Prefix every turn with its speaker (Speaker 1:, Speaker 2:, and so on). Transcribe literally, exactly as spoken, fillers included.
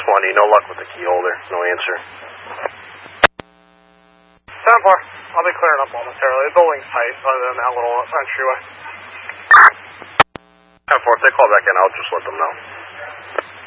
Speaker 1: twenty, no luck with the key holder, no answer.
Speaker 2: ten four, I'll be clearing up momentarily. The building's tight other than that little entryway.
Speaker 1: ten four, if they call back in, I'll just let them know.